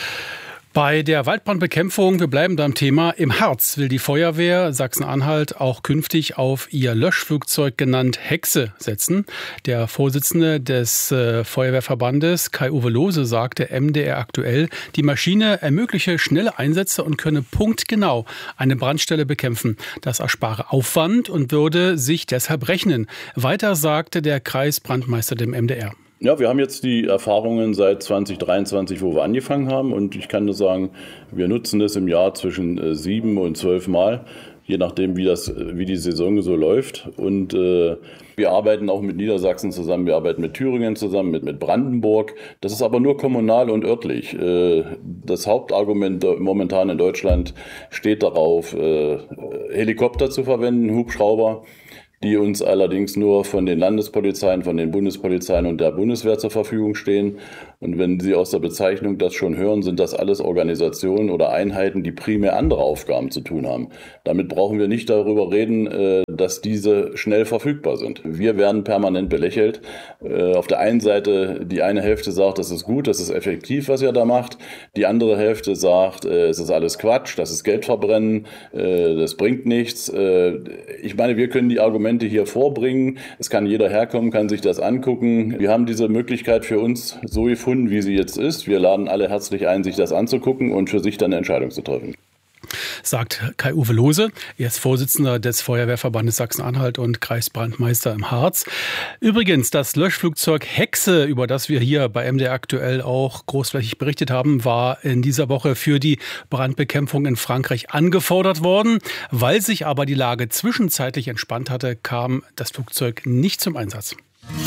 Bei der Waldbrandbekämpfung, wir bleiben beim Thema, im Harz will die Feuerwehr Sachsen-Anhalt auch künftig auf ihr Löschflugzeug genannt Hexe setzen. Der Vorsitzende des Feuerwehrverbandes, Kai-Uwe Lohse, sagte MDR aktuell, die Maschine ermögliche schnelle Einsätze und könne punktgenau eine Brandstelle bekämpfen. Das erspare Aufwand und würde sich deshalb rechnen. Weiter sagte der Kreisbrandmeister dem MDR. Ja, wir haben jetzt die Erfahrungen seit 2023, wo wir angefangen haben. Und ich kann nur sagen, wir nutzen das im Jahr zwischen 7 und 12 Mal, je nachdem, wie die Saison so läuft. Und wir arbeiten auch mit Niedersachsen zusammen, wir arbeiten mit Thüringen zusammen, mit Brandenburg. Das ist aber nur kommunal und örtlich. Das Hauptargument momentan in Deutschland steht darauf, Helikopter zu verwenden, Hubschrauber, die uns allerdings nur von den Landespolizeien, von den Bundespolizeien und der Bundeswehr zur Verfügung stehen. Und wenn Sie aus der Bezeichnung das schon hören, sind das alles Organisationen oder Einheiten, die primär andere Aufgaben zu tun haben. Damit brauchen wir nicht darüber reden, dass diese schnell verfügbar sind. Wir werden permanent belächelt. Auf der einen Seite, die eine Hälfte sagt, das ist gut, das ist effektiv, was ihr da macht. Die andere Hälfte sagt, es ist alles Quatsch, das ist Geldverbrennen, das bringt nichts. Ich meine, wir können die Argumente hier vorbringen. Es kann jeder herkommen, kann sich das angucken. Wir haben diese Möglichkeit für uns so gefunden, wie sie jetzt ist. Wir laden alle herzlich ein, sich das anzugucken und für sich dann eine Entscheidung zu treffen. Sagt Kai-Uwe Lohse. Er ist Vorsitzender des Feuerwehrverbandes Sachsen-Anhalt und Kreisbrandmeister im Harz. Übrigens, das Löschflugzeug Hexe, über das wir hier bei MDR aktuell auch großflächig berichtet haben, war in dieser Woche für die Brandbekämpfung in Frankreich angefordert worden. Weil sich aber die Lage zwischenzeitlich entspannt hatte, kam das Flugzeug nicht zum Einsatz.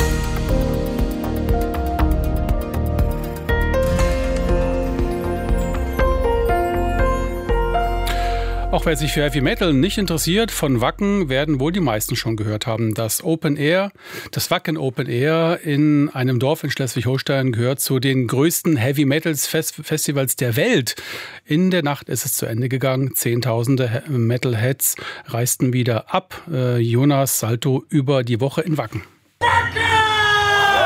Auch wer sich für Heavy Metal nicht interessiert, von Wacken werden wohl die meisten schon gehört haben. Das Wacken Open Air in einem Dorf in Schleswig-Holstein gehört zu den größten Heavy Metals Festivals der Welt. In der Nacht ist es zu Ende gegangen. Zehntausende Metalheads reisten wieder ab. Jonas Salto über die Woche in Wacken.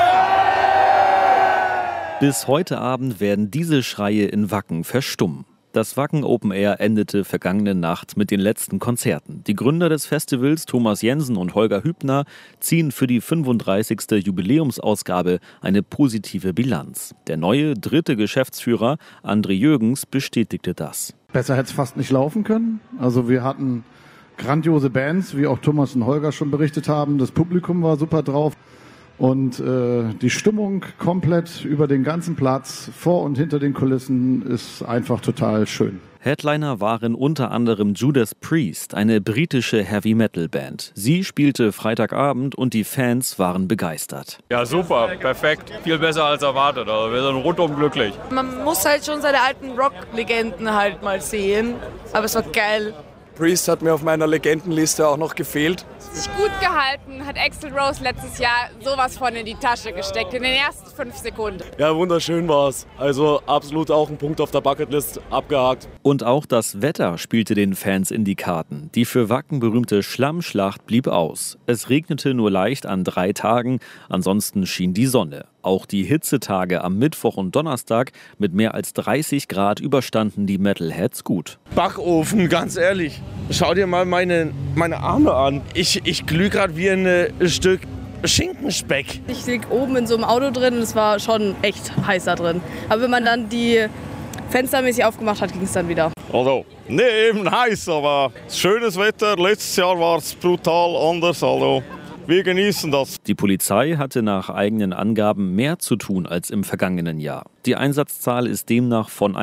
Bis heute Abend werden diese Schreie in Wacken verstummen. Das Wacken Open Air endete vergangene Nacht mit den letzten Konzerten. Die Gründer des Festivals, Thomas Jensen und Holger Hübner, ziehen für die 35. Jubiläumsausgabe eine positive Bilanz. Der neue 3. Geschäftsführer, André Jürgens, bestätigte das. Besser hätte es fast nicht laufen können. Also wir hatten grandiose Bands, wie auch Thomas und Holger schon berichtet haben. Das Publikum war super drauf. Und die Stimmung komplett über den ganzen Platz, vor und hinter den Kulissen, ist einfach total schön. Headliner waren unter anderem Judas Priest, eine britische Heavy-Metal-Band. Sie spielte Freitagabend und die Fans waren begeistert. Ja, super, perfekt. Viel besser als erwartet. Also wir sind rundum glücklich. Man muss halt schon seine alten Rock-Legenden halt mal sehen. Aber es war geil. Priest hat mir auf meiner Legendenliste auch noch gefehlt. Sich gut gehalten, hat Axl Rose letztes Jahr sowas von in die Tasche gesteckt, in den ersten 5 Sekunden. Ja, wunderschön war's. Also absolut auch ein Punkt auf der Bucketlist, abgehakt. Und auch das Wetter spielte den Fans in die Karten. Die für Wacken berühmte Schlammschlacht blieb aus. Es regnete nur leicht an 3 Tagen, ansonsten schien die Sonne. Auch die Hitzetage am Mittwoch und Donnerstag mit mehr als 30 Grad überstanden die Metalheads gut. Backofen, ganz ehrlich. Schau dir mal meine Arme an. Ich glühe gerade wie ein Stück Schinkenspeck. Ich lieg oben in so einem Auto drin und es war schon echt heiß da drin. Aber wenn man dann die Fenster mäßig aufgemacht hat, ging es dann wieder. Also, nicht eben heiß, aber schönes Wetter. Letztes Jahr war es brutal anders. Also, wir genießen das. Die Polizei hatte nach eigenen Angaben mehr zu tun als im vergangenen Jahr. Die Einsatzzahl ist demnach von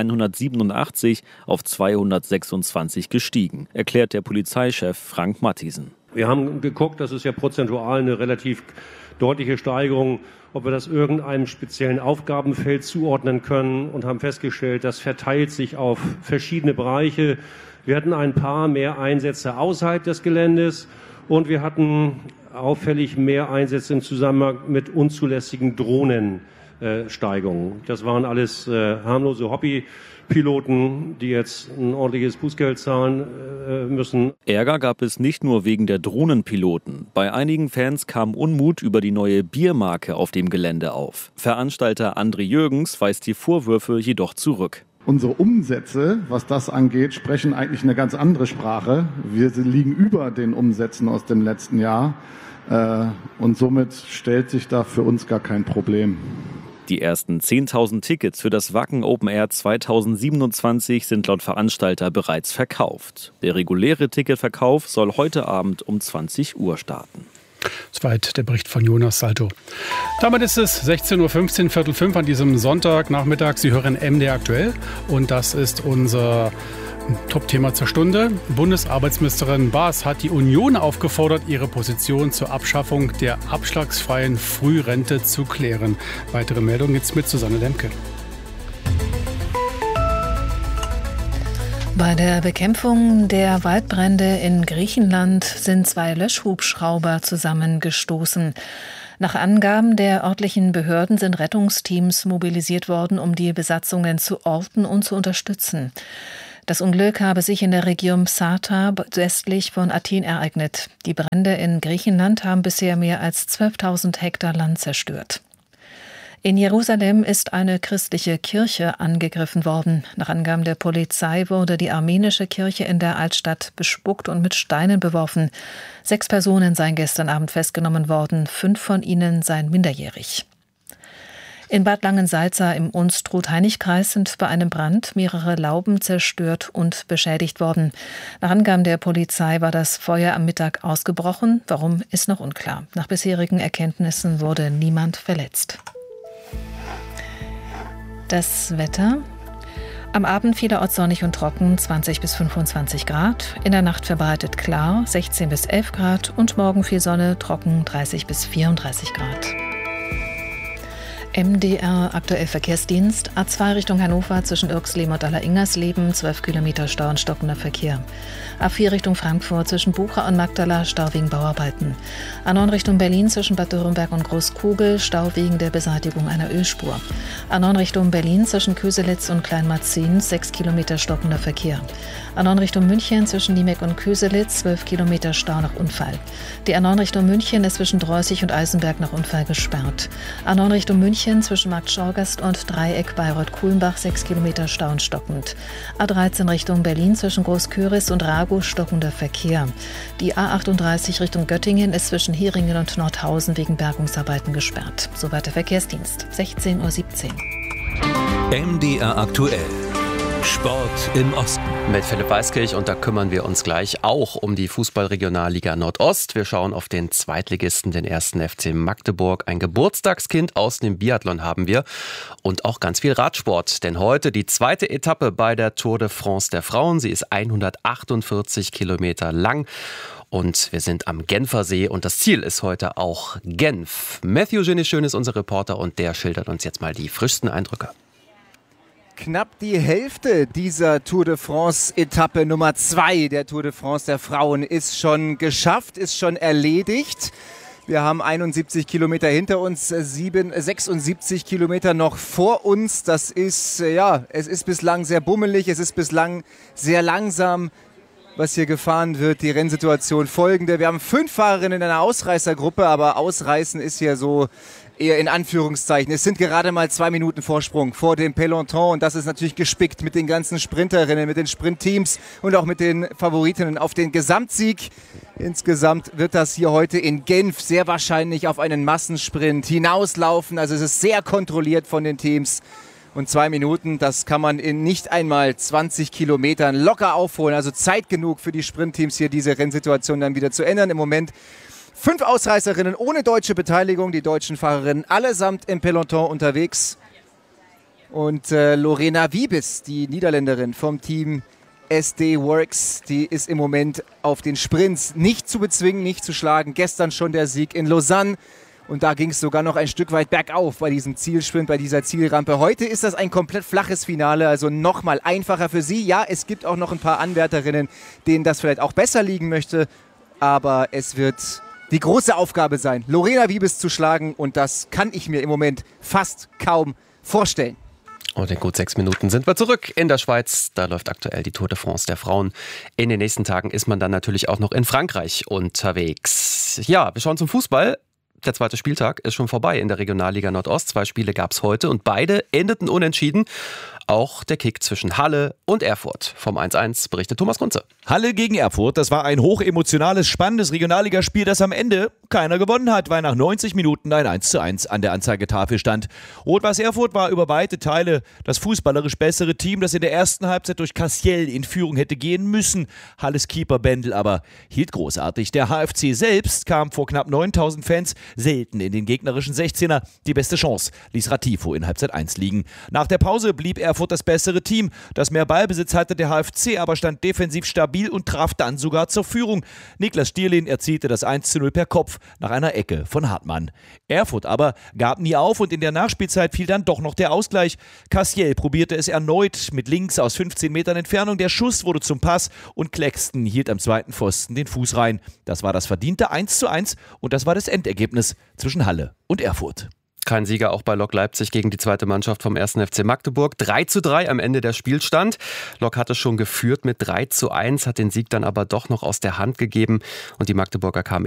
187 auf 226 gestiegen, erklärt der Polizeichef Frank Mathiesen. Wir haben geguckt, das ist ja prozentual eine relativ deutliche Steigerung, ob wir das irgendeinem speziellen Aufgabenfeld zuordnen können und haben festgestellt, das verteilt sich auf verschiedene Bereiche. Wir hatten ein paar mehr Einsätze außerhalb des Geländes und wir hatten auffällig mehr Einsätze im Zusammenhang mit unzulässigen Drohnensteigungen. Das waren alles harmlose Hobbypiloten, die jetzt ein ordentliches Bußgeld zahlen müssen. Ärger gab es nicht nur wegen der Drohnenpiloten. Bei einigen Fans kam Unmut über die neue Biermarke auf dem Gelände auf. Veranstalter André Jürgens weist die Vorwürfe jedoch zurück. Unsere Umsätze, was das angeht, sprechen eigentlich eine ganz andere Sprache. Wir liegen über den Umsätzen aus dem letzten Jahr und somit stellt sich da für uns gar kein Problem. Die ersten 10.000 Tickets für das Wacken Open Air 2027 sind laut Veranstalter bereits verkauft. Der reguläre Ticketverkauf soll heute Abend um 20 Uhr starten. Soweit der Bericht von Jonas Salto. Damit ist es 16.15 Uhr, 16:45 an diesem Sonntagnachmittag. Sie hören MDR aktuell und das ist unser Top-Thema zur Stunde. Bundesarbeitsministerin Baas hat die Union aufgefordert, ihre Position zur Abschaffung der abschlagsfreien Frührente zu klären. Weitere Meldungen jetzt mit Susanne Lemke. Bei der Bekämpfung der Waldbrände in Griechenland sind 2 Löschhubschrauber zusammengestoßen. Nach Angaben der örtlichen Behörden sind Rettungsteams mobilisiert worden, um die Besatzungen zu orten und zu unterstützen. Das Unglück habe sich in der Region Psata westlich von Athen ereignet. Die Brände in Griechenland haben bisher mehr als 12.000 Hektar Land zerstört. In Jerusalem ist eine christliche Kirche angegriffen worden. Nach Angaben der Polizei wurde die armenische Kirche in der Altstadt bespuckt und mit Steinen beworfen. 6 Personen seien gestern Abend festgenommen worden, 5 von ihnen seien minderjährig. In Bad Langensalza im Unstrut-Heinig-Kreis sind bei einem Brand mehrere Lauben zerstört und beschädigt worden. Nach Angaben der Polizei war das Feuer am Mittag ausgebrochen. Warum, ist noch unklar. Nach bisherigen Erkenntnissen wurde niemand verletzt. Das Wetter. Am Abend vielerorts sonnig und trocken, 20 bis 25 Grad. In der Nacht verbreitet klar, 16 bis 11 Grad. Und morgen viel Sonne, trocken, 30 bis 34 Grad. MDR aktuell Verkehrsdienst. A2 Richtung Hannover zwischen Irxleben und Allersingersleben, 12 Kilometer Stau und stockender Verkehr. A4 Richtung Frankfurt zwischen Bucha und Magdala, Stau wegen Bauarbeiten. A9 Richtung Berlin zwischen Bad Dürrenberg und Großkugel, Stau wegen der Beseitigung einer Ölspur. A9 Richtung Berlin zwischen Köselitz und Kleinmarzin, 6 Kilometer stockender Verkehr. A9 Richtung München zwischen Niemek und Köselitz, 12 Kilometer Stau nach Unfall. Die A9 Richtung München ist zwischen Dreußig und Eisenberg nach Unfall gesperrt. A9 Richtung München München zwischen Markt Schorgast und Dreieck Bayreuth-Kuhlenbach 6 Kilometer Stau und stockend. A13 Richtung Berlin zwischen Großküritz und Ragusch stockender Verkehr. Die A38 Richtung Göttingen ist zwischen Heringen und Nordhausen wegen Bergungsarbeiten gesperrt. Soweit der Verkehrsdienst. 16:17 Uhr. MDR aktuell. Sport im Osten. Mit Philipp Weiskirch, und da kümmern wir uns gleich auch um die Fußballregionalliga Nordost. Wir schauen auf den Zweitligisten, den 1. FC Magdeburg. Ein Geburtstagskind aus dem Biathlon haben wir und auch ganz viel Radsport. Denn heute die zweite Etappe bei der Tour de France der Frauen. Sie ist 148 Kilometer lang. Und wir sind am Genfersee und das Ziel ist heute auch Genf. Matthew Ginischön ist unser Reporter und der schildert uns jetzt mal die frischsten Eindrücke. Knapp die Hälfte dieser Tour de France-Etappe Nummer 2 der Tour de France der Frauen ist schon geschafft, ist schon erledigt. Wir haben 71 Kilometer hinter uns, 76 Kilometer noch vor uns. Das ist, es ist bislang sehr bummelig, es ist bislang sehr langsam, was hier gefahren wird. Die Rennsituation folgende. Wir haben 5 Fahrerinnen in einer Ausreißergruppe, aber Ausreißen ist hier so eher in Anführungszeichen. Es sind gerade mal 2 Minuten Vorsprung vor dem Peloton und das ist natürlich gespickt mit den ganzen Sprinterinnen, mit den Sprintteams und auch mit den Favoritinnen auf den Gesamtsieg. Insgesamt wird das hier heute in Genf sehr wahrscheinlich auf einen Massensprint hinauslaufen. Also es ist sehr kontrolliert von den Teams. Und 2 Minuten, das kann man in nicht einmal 20 Kilometern locker aufholen. Also Zeit genug für die Sprintteams hier, diese Rennsituation dann wieder zu ändern. Im Moment 5 Ausreißerinnen ohne deutsche Beteiligung. Die deutschen Fahrerinnen allesamt im Peloton unterwegs. Und Lorena Wiebes, die Niederländerin vom Team SD Works, die ist im Moment auf den Sprints nicht zu bezwingen, nicht zu schlagen. Gestern schon der Sieg in Lausanne. Und da ging es sogar noch ein Stück weit bergauf bei diesem Zielsprint, bei dieser Zielrampe. Heute ist das ein komplett flaches Finale, also nochmal einfacher für sie. Ja, es gibt auch noch ein paar Anwärterinnen, denen das vielleicht auch besser liegen möchte. Aber es wird die große Aufgabe sein, Lorena Wiebes zu schlagen. Und das kann ich mir im Moment fast kaum vorstellen. Und in gut 6 Minuten sind wir zurück in der Schweiz. Da läuft aktuell die Tour de France der Frauen. In den nächsten Tagen ist man dann natürlich auch noch in Frankreich unterwegs. Ja, wir schauen zum Fußball. Der zweite Spieltag ist schon vorbei in der Regionalliga Nordost. 2 Spiele gab es heute und beide endeten unentschieden. Auch der Kick zwischen Halle und Erfurt. Vom 1:1 berichtet Thomas Kunze. Halle gegen Erfurt, das war ein hochemotionales, spannendes Regionalligaspiel, das am Ende keiner gewonnen hat, weil nach 90 Minuten ein 1:1 an der Anzeigetafel stand. Rot-Weiß Erfurt war über weite Teile das fußballerisch bessere Team, das in der ersten Halbzeit durch Cassiel in Führung hätte gehen müssen. Halles Keeper Bendel aber hielt großartig. Der HFC selbst kam vor knapp 9000 Fans selten in den gegnerischen 16er. Die beste Chance ließ Ratifo in Halbzeit 1 liegen. Nach der Pause blieb Erfurt das bessere Team. Das mehr Ballbesitz hatte der HFC, aber stand defensiv stabil und traf dann sogar zur Führung. Niklas Stierlin erzielte das 1:0 per Kopf nach einer Ecke von Hartmann. Erfurt aber gab nie auf und in der Nachspielzeit fiel dann doch noch der Ausgleich. Cassiel probierte es erneut mit links aus 15 Metern Entfernung. Der Schuss wurde zum Pass und Claxton hielt am zweiten Pfosten den Fuß rein. Das war das verdiente 1:1 und das war das Endergebnis zwischen Halle und Erfurt. Kein Sieger auch bei Lok Leipzig gegen die zweite Mannschaft vom 1. FC Magdeburg. 3:3 am Ende der Spielstand. Lok hatte schon geführt mit 3:1, hat den Sieg dann aber doch noch aus der Hand gegeben. Und die Magdeburger kamen